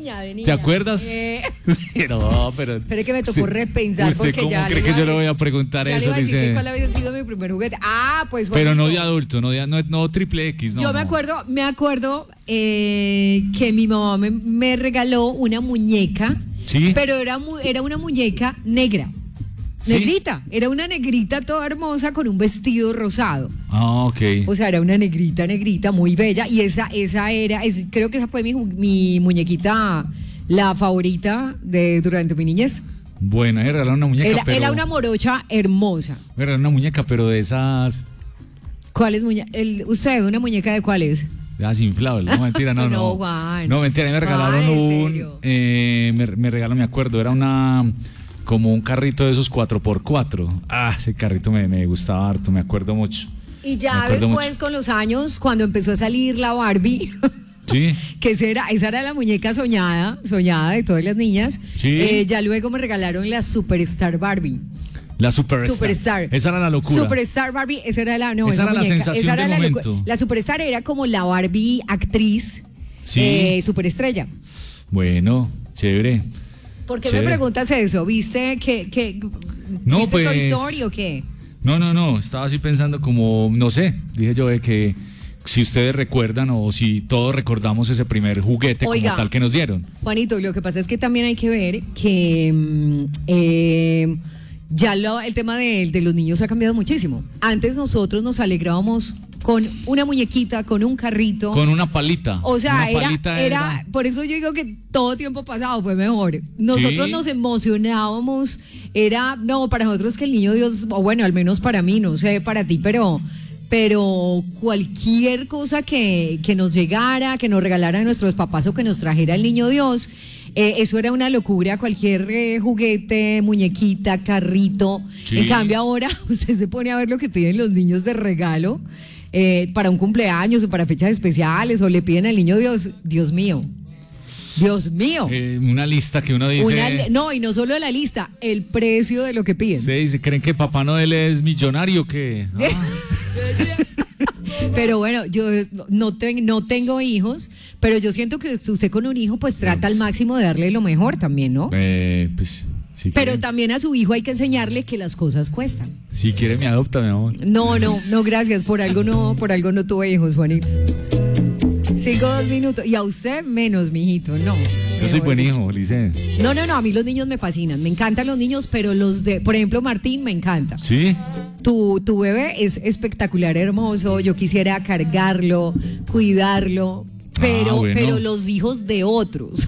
niña. ¿Te acuerdas? No, pero... Pero es que me tocó repensar ¿Usted porque cómo ya... cree que yo le voy a preguntar ya eso? le iba a decir Dice... que cuál había sido mi primer juguete. Pues Pero no bonito. de adulto, no triple X, no. Yo me acuerdo que mi mamá me regaló una muñeca, ¿Sí? pero era una muñeca negra. ¿Sí? Negrita, era una negrita toda hermosa con un vestido rosado. Ok. O sea, era una negrita, muy bella. Y creo que esa fue mi muñequita, la favorita durante mi niñez. Bueno, me regalaron una muñeca, pero... Era una morocha hermosa. Me regalaron una muñeca, pero de esas... ¿Cuál es ¿Usted una muñeca de cuál es? De las inflables, no, mentira, no. No, Juan. No, mentira, a mí me regalaron ¿en serio? me regalaron, me acuerdo, era como un carrito de esos 4x4. Ese carrito me gustaba harto, me acuerdo mucho. Y ya después, con los años, cuando empezó a salir la Barbie, sí, que esa era la muñeca soñada de todas las niñas, sí. Ya luego me regalaron la Superstar Barbie. La Superstar. Esa era la locura. Superstar Barbie, esa era la muñeca, sensación esa era del momento. La Superstar era como la Barbie actriz, sí. superestrella. Bueno, chévere. ¿Por qué chévere. me preguntas eso? ¿Viste que no, ¿viste pues, Toy Story o qué? No, estaba así pensando como, no sé, dije yo de que si ustedes recuerdan o si todos recordamos ese primer juguete. Oiga, como tal que nos dieron. Juanito, lo que pasa es que también hay que ver que ya el tema de los niños ha cambiado muchísimo. Antes nosotros nos alegrábamos con una muñequita, con un carrito. Con una palita. O sea, era por eso yo digo que todo tiempo pasado fue mejor. Nosotros ¿sí? Nos emocionábamos. Para nosotros que el niño Dios, o bueno, al menos para mí, no sé, para ti, pero cualquier cosa que nos llegara, que nos regalaran nuestros papás o que nos trajera el niño Dios, eso era una locura, cualquier juguete, muñequita, carrito. Sí. En cambio ahora usted se pone a ver lo que piden los niños de regalo para un cumpleaños o para fechas especiales, o le piden al niño Dios. Dios mío. Una lista que uno dice... Y no solo la lista, el precio de lo que piden. Se dice, ¿creen que Papá Noel es millonario? Pero bueno, yo no tengo hijos, pero yo siento que usted con un hijo pues trata al máximo de darle lo mejor también, ¿no? Pues sí. Pero también a su hijo hay que enseñarle que las cosas cuestan. Si quiere me adopta, mi amor. No, gracias, por algo no tuve hijos, Juanito. 2 minutos. Y a usted menos, mijito, no. Yo soy buen hijo, Lice. No, a mí los niños me fascinan. Me encantan los niños, pero por ejemplo, Martín me encanta. ¿Sí? Tu bebé es espectacular, hermoso. Yo quisiera cargarlo, cuidarlo, pero los hijos de otros.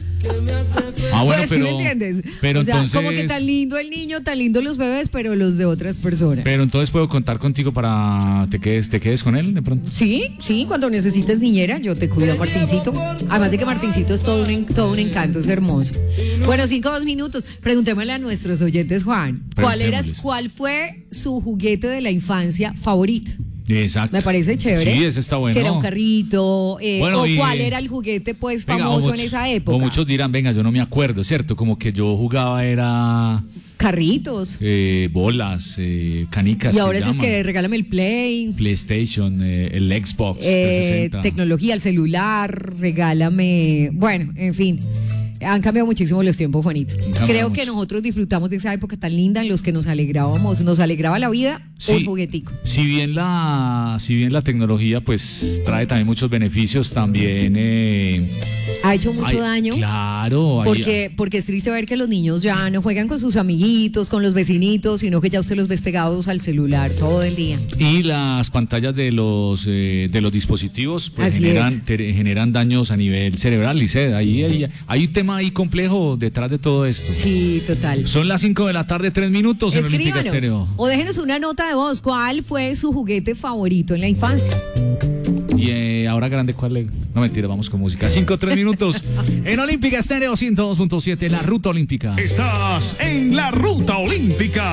Bueno, pues, pero... ¿sí me entiendes? Pero o sea, entonces... como que tan lindo el niño, tan lindo los bebés, pero los de otras personas. Pero entonces puedo contar contigo para te quedes con él de pronto. Sí, cuando necesites niñera, yo te cuido a Martincito. Además de que Martincito es todo un encanto, es hermoso. Bueno, 2 minutos. Preguntémosle a nuestros oyentes, Juan. ¿Cuál fue su juguete de la infancia favorito? Exacto. Me parece chévere. Sí, ese está bueno. Si era un carrito, o cuál era el juguete pues famoso en esa época. O muchos dirán, venga, yo no me acuerdo, ¿cierto? Como que yo jugaba era... Carritos. Bolas, canicas. Y ahora es que regálame el PlayStation, el Xbox 360. Tecnología, el celular, regálame... Bueno, en fin. Han cambiado muchísimo los tiempos, Juanito. Creo que nosotros disfrutamos de esa época tan linda en los que nos alegraba la vida, un juguetico. Si bien la tecnología pues trae también muchos beneficios, también ha hecho mucho daño. Claro. Porque es triste ver que los niños ya no juegan con sus amiguitos, con los vecinitos, sino que ya usted los ves pegados al celular todo el día. Y las pantallas de los dispositivos pues generan daños a nivel cerebral, Lice. Hay un tema ahí complejo detrás de todo esto. Sí, total. Son las 5 de la tarde, 3 minutos en Olímpica Estéreo. O déjenos una nota de voz. ¿Cuál fue su juguete favorito en la infancia? Y ahora grande, ¿cuál? No, mentira, vamos con música. 5, 3 minutos en Olímpica Estéreo 102.7, la Ruta Olímpica. Estás en la Ruta Olímpica.